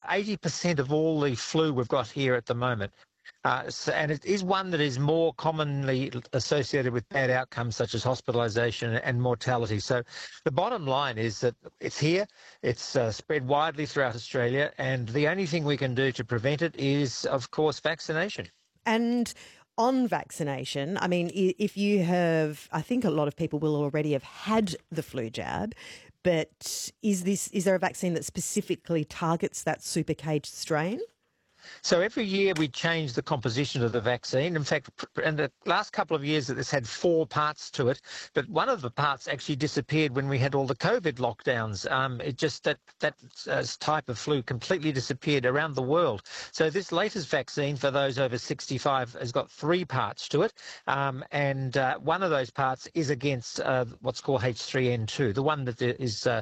80% of all the flu we've got here at the moment. And it is one that is more commonly associated with bad outcomes such as hospitalisation and mortality. So the bottom line is that it's here, it's spread widely throughout Australia, and the only thing we can do to prevent it is, of course, vaccination. And on vaccination, I mean, if you have, I think a lot of people will already have had the flu jab, but is there a vaccine that specifically targets that super cage strain? So every year we change the composition of the vaccine. In fact, in the last couple of years, this had 4 parts to it, but one of the parts actually disappeared when we had all the COVID lockdowns. It just that type of flu completely disappeared around the world. So this latest vaccine for those over 65 has got 3 parts to it, and one of those parts is against what's called H3N2, the one that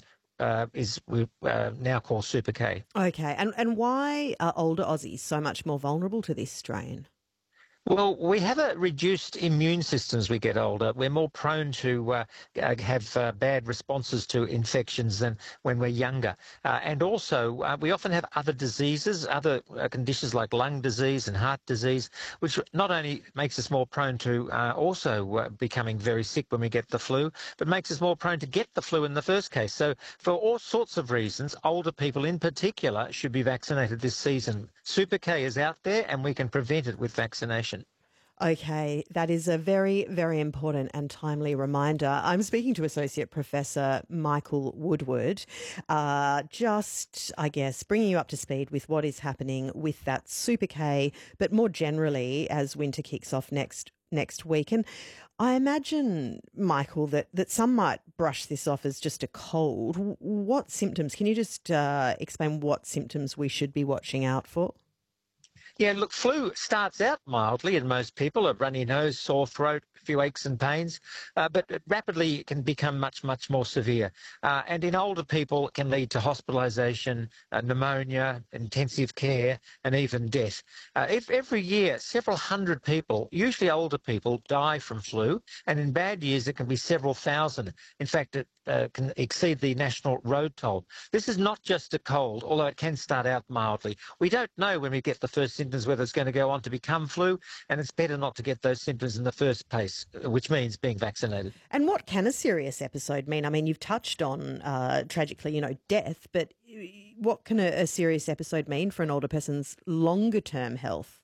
is we now call Super K. Okay, and why are older Aussies so much more vulnerable to this strain? Well, we have a reduced immune system as we get older. We're more prone to have bad responses to infections than when we're younger. And also, we often have other diseases, other conditions like lung disease and heart disease, which not only makes us more prone to also becoming very sick when we get the flu, but makes us more prone to get the flu in the first case. So for all sorts of reasons, older people in particular should be vaccinated this season. Super K is out there and we can prevent it with vaccination. Okay, that is a very, very important and timely reminder. I'm speaking to Associate Professor Michael Woodward, just, I guess, bringing you up to speed with what is happening with that Super K, but more generally as winter kicks off next week. And I imagine, Michael, that some might brush this off as just a cold. What symptoms? Can you just explain what symptoms we should be watching out for? Yeah, look, flu starts out mildly in most people, a runny nose, sore throat, a few aches and pains, but it rapidly can become much, much more severe. And in older people, it can lead to hospitalisation, pneumonia, intensive care, and even death. If every year, several hundred people, usually older people, die from flu, and in bad years, it can be several thousand. In fact, it can exceed the national road toll. This is not just a cold, although it can start out mildly. We don't know when we get the first symptoms whether it's going to go on to become flu, and it's better not to get those symptoms in the first place, which means being vaccinated. And what can a serious episode mean? I mean, you've touched on, tragically, death, but what can a serious episode mean for an older person's longer-term health?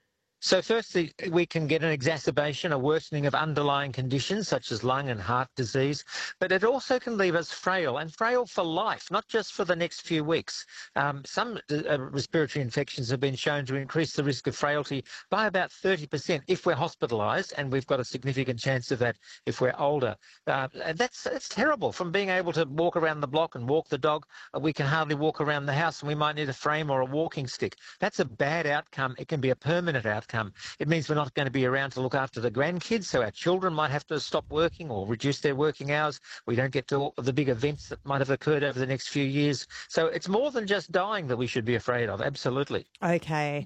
So firstly, we can get an exacerbation, a worsening of underlying conditions such as lung and heart disease, but it also can leave us frail, and frail for life, not just for the next few weeks. Some respiratory infections have been shown to increase the risk of frailty by about 30% if we're hospitalised, and we've got a significant chance of that if we're older. And that's terrible. From being able to walk around the block and walk the dog, we can hardly walk around the house, and we might need a frame or a walking stick. That's a bad outcome. It can be a permanent outcome. It means we're not going to be around to look after the grandkids, so our children might have to stop working or reduce their working hours. We don't get to all the big events that might have occurred over the next few years. So it's more than just dying that we should be afraid of, absolutely. Okay.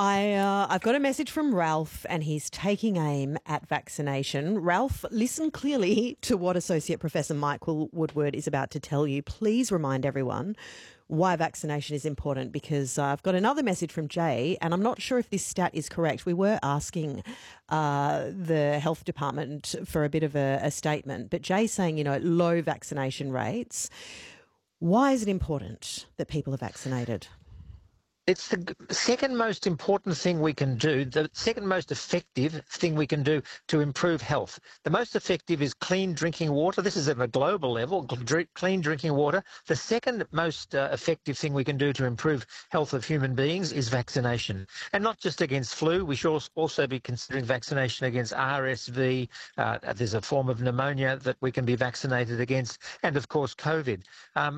I've got a message from Ralph, and he's taking aim at vaccination. Ralph, listen clearly to what Associate Professor Michael Woodward is about to tell you. Please remind everyone why vaccination is important, because I've got another message from Jay, and I'm not sure if this stat is correct. We were asking the health department for a bit of a statement, but Jay's saying, low vaccination rates. Why is it important that people are vaccinated? It's the second most important thing we can do, the second most effective thing we can do to improve health. The most effective is clean drinking water. This is at a global level, clean drinking water. The second most effective thing we can do to improve health of human beings is vaccination. And not just against flu. We should also be considering vaccination against RSV. There's a form of pneumonia that we can be vaccinated against. And, of course, COVID. I'm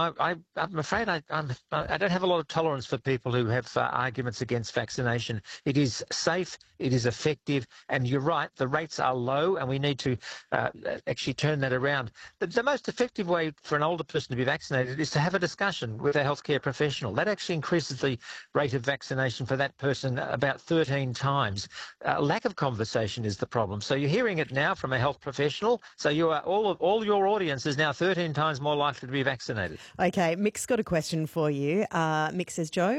afraid I don't have a lot of tolerance for people who have arguments against vaccination. It is safe, it is effective, and you're right, the rates are low, and we need to actually turn that around. The most effective way for an older person to be vaccinated is to have a discussion with a healthcare professional. That actually increases the rate of vaccination for that person about 13 times. Lack of conversation is the problem. So you're hearing it now from a health professional, so you are all your audience is now 13 times more likely to be vaccinated. Okay, Mick's got a question for you. Mick says, Joe,